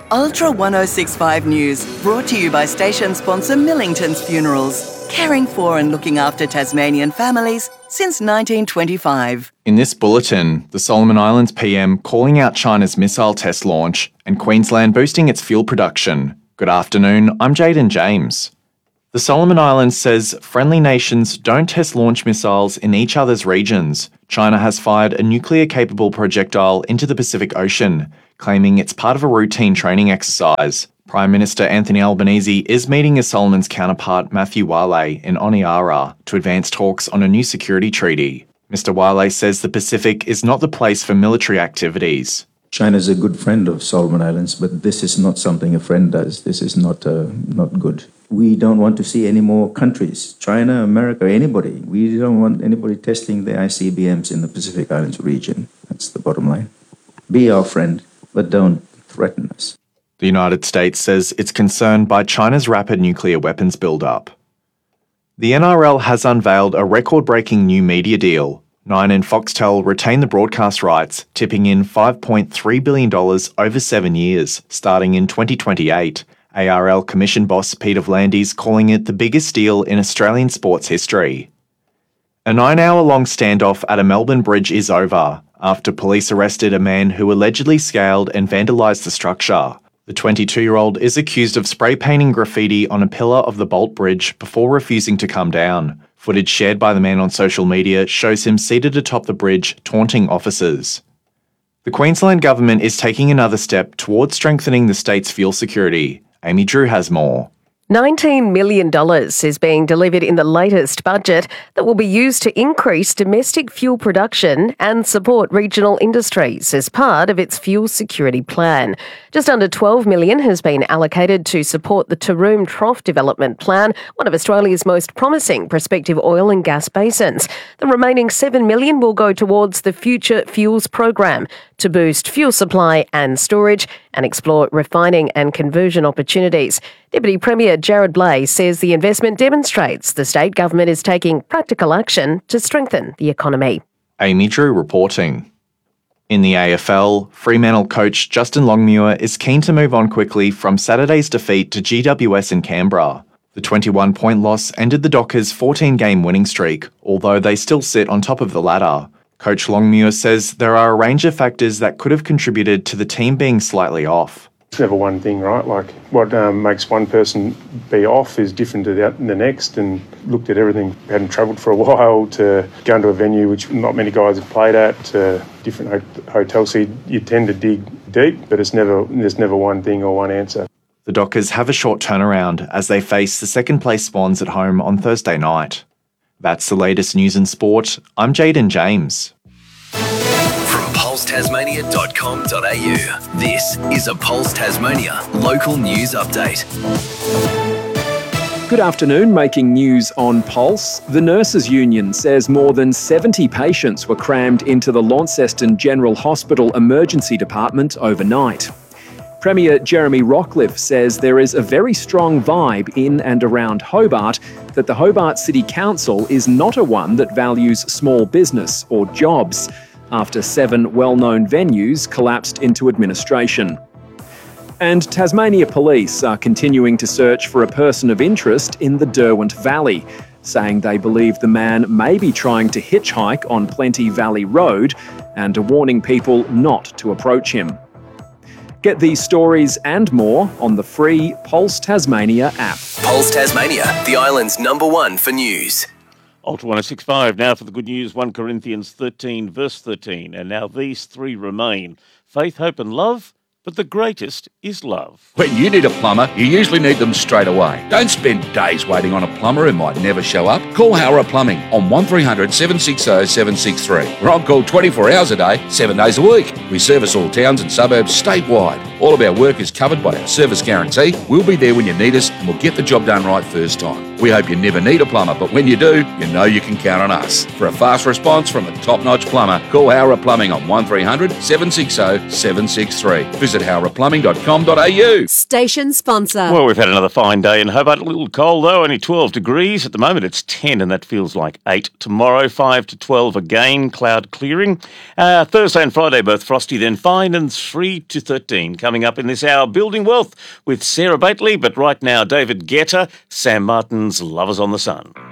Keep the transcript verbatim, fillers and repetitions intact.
Ultra ten sixty-five News, brought to you by station sponsor Millington's Funerals, caring for and looking after Tasmanian families since nineteen twenty-five. In this bulletin, the Solomon Islands P M calling out China's missile test launch and Queensland boosting its fuel production. Good afternoon, I'm Jaden James. The Solomon Islands says friendly nations don't test launch missiles in each other's regions. China has fired a nuclear-capable projectile into the Pacific Ocean, claiming it's part of a routine training exercise. Prime Minister Anthony Albanese is meeting his Solomon's counterpart Matthew Wale in Honiara to advance talks on a new security treaty. Mister Wale says the Pacific is not the place for military activities. China is a good friend of Solomon Islands, but this is not something a friend does. This is not uh, not good. We don't want to see any more countries, China, America, anybody. We don't want anybody testing the I C B Ms in the Pacific Islands region. That's the bottom line. Be our friend, but don't threaten us. The United States says it's concerned by China's rapid nuclear weapons build-up. The N R L has unveiled a record-breaking new media deal. Nine and Foxtel retain the broadcast rights, tipping in five point three billion dollars over seven years, starting in twenty twenty-eight. A R L Commission boss Peter V'landys calling it the biggest deal in Australian sports history. A nine-hour-long standoff at a Melbourne bridge is over, after police arrested a man who allegedly scaled and vandalised the structure. The twenty-two-year-old is accused of spray-painting graffiti on a pillar of the Bolt Bridge before refusing to come down. Footage shared by the man on social media shows him seated atop the bridge, taunting officers. The Queensland Government is taking another step towards strengthening the state's fuel security. Amy Drew has more. nineteen million dollars is being delivered in the latest budget that will be used to increase domestic fuel production and support regional industries as part of its fuel security plan. Just under twelve million dollars has been allocated to support the Taroom Trough Development Plan, one of Australia's most promising prospective oil and gas basins. The remaining seven million dollars will go towards the Future Fuels program to boost fuel supply and storage and explore refining and conversion opportunities. Deputy Premier Jared Blay says the investment demonstrates the state government is taking practical action to strengthen the economy. Amy Drew reporting. In the A F L, Fremantle coach Justin Longmuir is keen to move on quickly from Saturday's defeat to G W S in Canberra. The twenty-one point loss ended the Dockers' fourteen-game winning streak, although they still sit on top of the ladder. Coach Longmuir says there are a range of factors that could have contributed to the team being slightly off. It's never one thing, right? Like what um, makes one person be off is different to the, the next, and looked at everything. Hadn't travelled for a while to go into a venue which not many guys have played at, to different ho- hotels. So you, you tend to dig deep, but it's never there's never one thing or one answer. The Dockers have a short turnaround as they face the second-place Swans at home on Thursday night. That's the latest news in sport. I'm Jaden James. From pulse tasmania dot com dot a u, this is a Pulse Tasmania local news update. Good afternoon. Making news on Pulse. The Nurses Union says more than seventy patients were crammed into the Launceston General Hospital Emergency Department overnight. Premier Jeremy Rockliff says there is a very strong vibe in and around Hobart that the Hobart City Council is not a one that values small business or jobs, after seven well-known venues collapsed into administration. And Tasmania Police are continuing to search for a person of interest in the Derwent Valley, saying they believe the man may be trying to hitchhike on Plenty Valley Road and are warning people not to approach him. Get these stories and more on the free Pulse Tasmania app. Pulse Tasmania, the island's number one for news. Ultra ten sixty-five now for the good news. First Corinthians thirteen, verse thirteen. And now these three remain: faith, hope and love. But the greatest is love. When you need a plumber, you usually need them straight away. Don't spend days waiting on a plumber who might never show up. Call Howrah Plumbing on one three hundred, seven six zero, seven six three. We're on call twenty-four hours a day, seven days a week. We service all towns and suburbs statewide. All of our work is covered by our service guarantee. We'll be there when you need us and we'll get the job done right first time. We hope you never need a plumber, but when you do, you know you can count on us. For a fast response from a top-notch plumber, call Howrah Plumbing on one three hundred seven six zero seven six three. Visit howrah plumbing dot com dot a u. Station sponsor. Well, we've had another fine day in Hobart. A little cold, though, only twelve degrees. At the moment, it's ten, and that feels like eight. Tomorrow, five to twelve again, cloud clearing. Uh, Thursday and Friday, both frosty, then fine, and three to thirteen. Coming up in this hour, Building Wealth with Sarah Bately, but right now, David Guetta, Sam Martin's Lovers on the Sun.